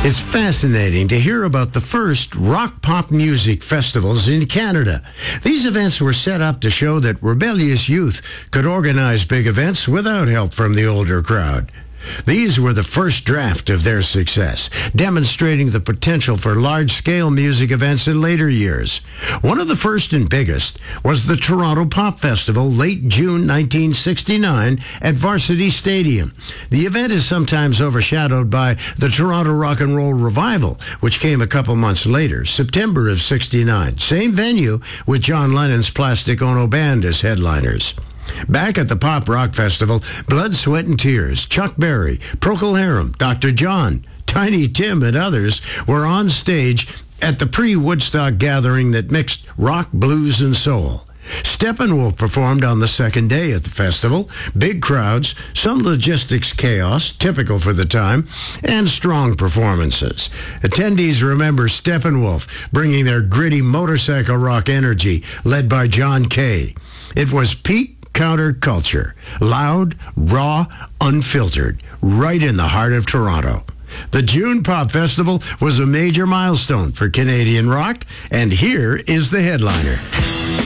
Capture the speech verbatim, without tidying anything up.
It's fascinating to hear about the first rock pop music festivals in Canada. These events were set up to show that rebellious youth could organize big events without help from the older crowd. These were the first draft of their success, demonstrating the potential for large-scale music events in later years. One of the first and biggest was the Toronto Pop Festival, late June nineteen sixty-nine at Varsity Stadium. The event is sometimes overshadowed by the Toronto Rock and Roll Revival, which came a couple months later, September of sixty-nine. Same venue, with John Lennon's Plastic Ono Band as headliners. Back at the Pop Rock Festival, Blood, Sweat and Tears, Chuck Berry, Procol Harum, Doctor John, Tiny Tim and others were on stage at the pre-Woodstock gathering that mixed rock, blues and soul. Steppenwolf performed on the second day at the festival. Big crowds, some logistics chaos, typical for the time, and strong performances. Attendees remember Steppenwolf bringing their gritty motorcycle rock energy, led by John Kay. It was peak counterculture, loud, raw, unfiltered, right in the heart of Toronto. The June Pop Festival was a major milestone for Canadian rock, and here is the headliner.